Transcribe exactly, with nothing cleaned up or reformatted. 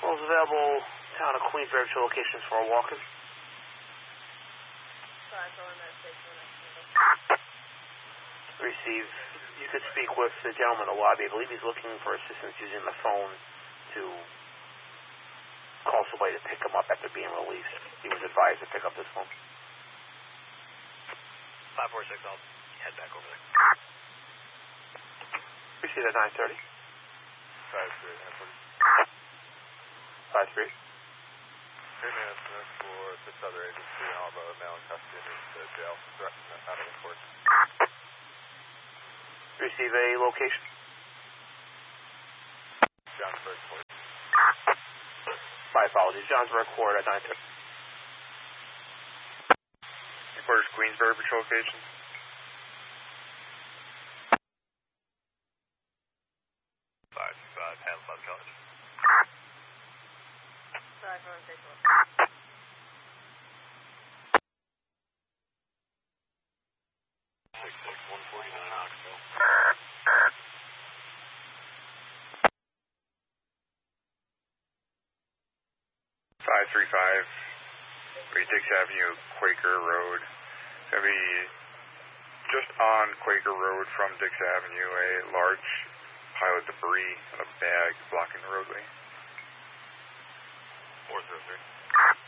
Calls available, town of Queensbury to locations for walk-in. Receive. You could speak with the gentleman in the lobby. I believe he's looking for assistance using the phone to call somebody to pick him up after being released. He was advised to pick up this phone. five four six, I'll head back over there. Receive at nine thirty. five three, nine forty. five three. Three minutes for this other agency, and I'll have a male in custody to jail for out of the court. Receive a location. Johnsburg Court. My apologies. Johnsburg Court at nine thirty. Headquarters Queensbury Patrol Location. five five, Hamilton College. Sorry for one. six six, one forty-nine Oxville. five three five, Dix Avenue, Quaker Road. It's going to be just on Quaker Road from Dix Avenue, a large pile of debris in a bag blocking the roadway. four zero three.